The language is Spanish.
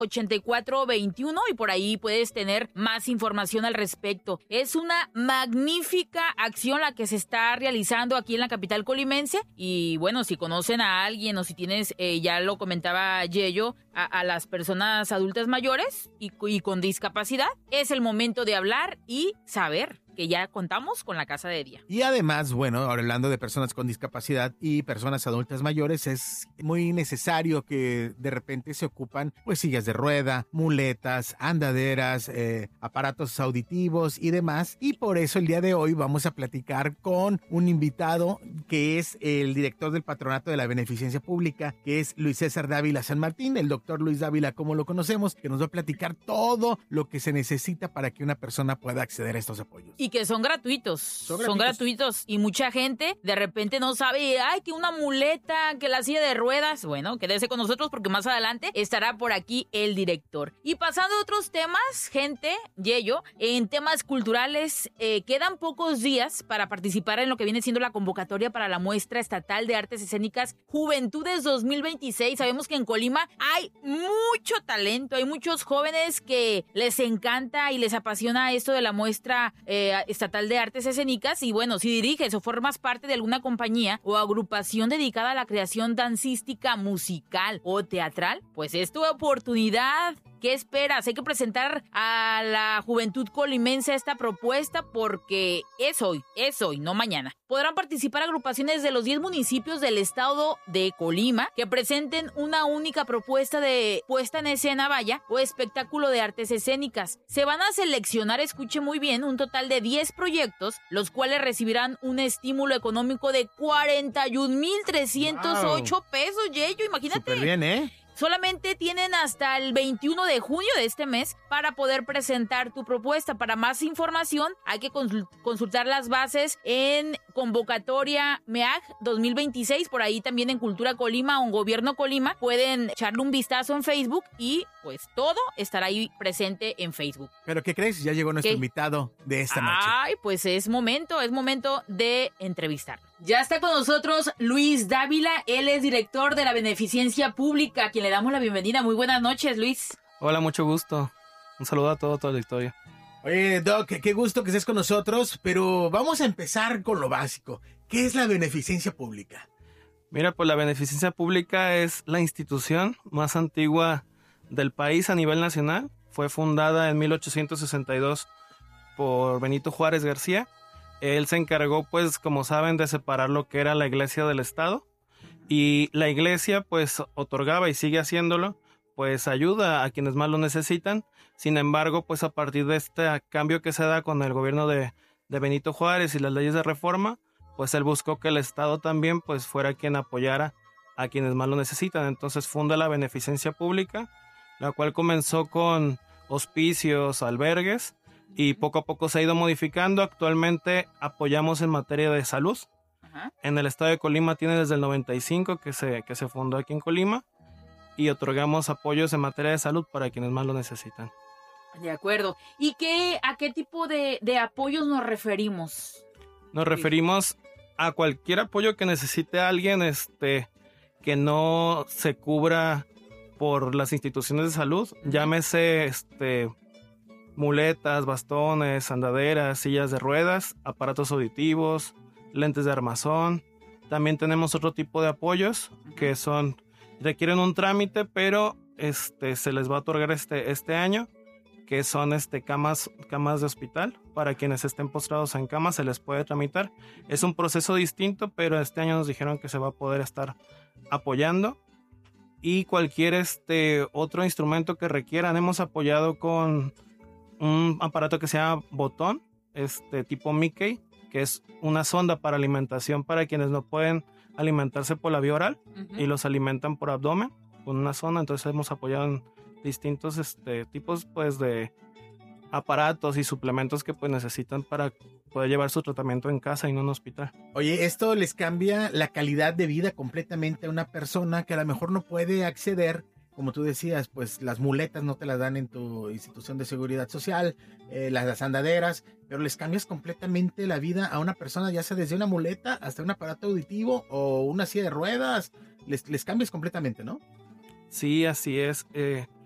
8421 y por ahí puedes tener más información al respecto. Es una magnífica acción la que se está realizando aquí en la capital colimense y bueno, si conocen a alguien o si tienes, ya lo comentaba Yeyo, a las personas adultas mayores y con discapacidad, es el momento de hablar y saber que ya contamos con la casa de día. Y además, bueno, ahora hablando de personas con discapacidad y personas adultas mayores, es muy necesario que de repente se ocupan pues sillas de rueda, muletas, andaderas, aparatos auditivos y demás. Y por eso el día de hoy vamos a platicar con un invitado que es el director del Patronato de la Beneficencia Pública, que es Luis César Dávila San Martín, el doctor Luis Dávila, como lo conocemos, que nos va a platicar todo lo que se necesita para que una persona pueda acceder a estos apoyos. Y que son gratuitos. Son gratuitos. Y mucha gente de repente no sabe, que una muleta, que la silla de ruedas. Bueno, quédese con nosotros porque más adelante estará por aquí el director. Y pasando a otros temas, gente, Yeyo, en temas culturales, quedan pocos días para participar en lo que viene siendo la convocatoria para la muestra estatal de artes escénicas Juventudes 2026. Sabemos que en Colima hay mucho talento, hay muchos jóvenes que les encanta y les apasiona esto de la muestra estatal de artes escénicas y bueno, si diriges o formas parte de alguna compañía o agrupación dedicada a la creación dancística, musical o teatral, pues es tu oportunidad. ¿Qué esperas? Hay que presentar a la juventud colimense esta propuesta porque es hoy, no mañana. Podrán participar agrupaciones de los 10 municipios del estado de Colima que presenten una única propuesta de puesta en escena, o espectáculo de artes escénicas. Se van a seleccionar, escuche muy bien, un total de 10 proyectos, los cuales recibirán un estímulo económico de 41,308 pesos, Yeyo, imagínate. Súper bien, ¿eh? Solamente tienen hasta el 21 de junio de este mes para poder presentar tu propuesta. Para más información hay que consultar las bases en convocatoria MEAG 2026, por ahí también en Cultura Colima o en Gobierno Colima. Pueden echarle un vistazo en Facebook y pues todo estará ahí presente en Facebook. ¿Pero qué crees? Ya llegó nuestro invitado de esta noche. Ay, pues es momento de entrevistarlo. Ya está con nosotros Luis Dávila, él es director de la Beneficencia Pública, a quien le damos la bienvenida. Muy buenas noches, Luis. Hola, mucho gusto. Un saludo a todo tu auditorio. Oye, Doc, qué gusto que estés con nosotros, pero vamos a empezar con lo básico. ¿Qué es la Beneficencia Pública? Mira, pues la Beneficencia Pública es la institución más antigua del país a nivel nacional. Fue fundada en 1862 por Benito Juárez García. Él se encargó, pues, como saben, de separar lo que era la iglesia del Estado. Y la iglesia, pues, otorgaba y sigue haciéndolo, pues, ayuda a quienes más lo necesitan. Sin embargo, pues, a partir de este cambio que se da con el gobierno de Benito Juárez y las leyes de reforma, pues, él buscó que el Estado también, pues, fuera quien apoyara a quienes más lo necesitan. Entonces, funda la Beneficencia Pública, la cual comenzó con hospicios, albergues, y poco a poco se ha ido modificando. Actualmente apoyamos en materia de salud. Ajá. En el estado de Colima tiene desde el 95 que se fundó aquí en Colima y otorgamos apoyos en materia de salud para quienes más lo necesitan. De acuerdo. ¿Y a qué tipo de apoyos nos referimos? Nos referimos a cualquier apoyo que necesite alguien que no se cubra por las instituciones de salud, llámese muletas, bastones, andaderas, sillas de ruedas, aparatos auditivos, lentes de armazón. También tenemos otro tipo de apoyos que requieren un trámite, pero se les va a otorgar este año, que son camas de hospital. Para quienes estén postrados en cama se les puede tramitar. Es un proceso distinto, pero este año nos dijeron que se va a poder estar apoyando. Y cualquier otro instrumento que requieran. Hemos apoyado con un aparato que se llama botón, tipo Mickey, que es una sonda para alimentación para quienes no pueden alimentarse por la vía oral, y los alimentan por abdomen con una sonda. Entonces hemos apoyado en distintos tipos, pues, de aparatos y suplementos que, pues, necesitan para poder llevar su tratamiento en casa y no en un hospital. Oye, esto les cambia la calidad de vida completamente a una persona que a lo mejor no puede acceder. Como tú decías, pues las muletas no te las dan en tu institución de seguridad social, las andaderas, pero les cambias completamente la vida a una persona, ya sea desde una muleta hasta un aparato auditivo o una silla de ruedas, les cambias completamente, ¿no? Sí, así es.